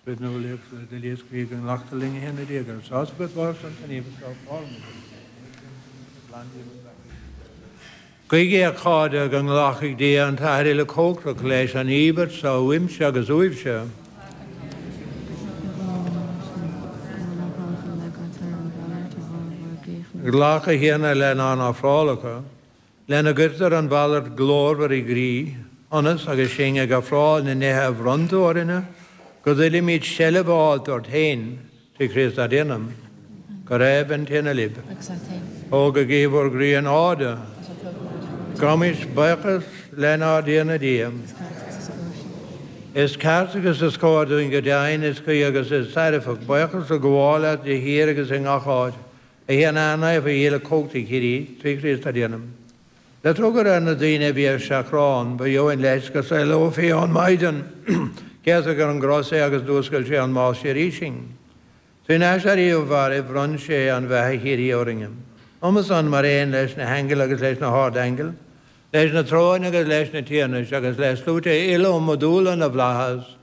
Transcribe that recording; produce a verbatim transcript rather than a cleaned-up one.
With no legs, the legs creek and lachtelingen in the digger. So good was and even so Gigi a card a gang lachig dé an taile cócra léis an íbert sa wimse agus uimse. Glacha hiana len an afrálacha, len a gurtar an ballard glór i grí, onas agus singe ga frál na nethe vrondúirine, go dhili míid selle bháil dort hain, tí Christ a dinam, go raibh an tína lib. Óga gíbor grí an áda, gomis bachas len á díana díam. Is cartagus is códúin go dain is go agus is sarifach bachas a ghála de hir agus in acháid. A hían anna fa híle cógtaí chirí, tí Christ a dinam. Le tugar an na dtíine bhí seachrán, ba join leis go sa lo fé an maidan, Geas ag an grosé agus dúscail sé an más sé rísing. Tún eis ar íomh bhar i bhrun sé an bheitthe hírí óringam. Omas an mar éon leis na hengel agus leis na hard engel, leis na tróin agus leis na tíanais agus leis lúta ilom modúla na bhlachas,